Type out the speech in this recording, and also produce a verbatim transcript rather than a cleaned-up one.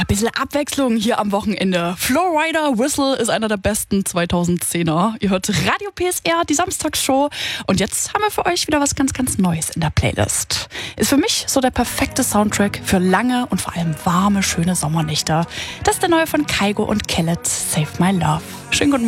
Bisschen Abwechslung hier am Wochenende. Flowrider Whistle ist einer der besten zweitausendzehner. Ihr hört Radio P S R, die Samstagsshow. Und jetzt haben wir für euch wieder was ganz, ganz Neues in der Playlist. Ist für mich so der perfekte Soundtrack für lange und vor allem warme, schöne Sommernächte. Das ist der neue von Kygo und Khaled, Save My Love. Schönen guten Morgen.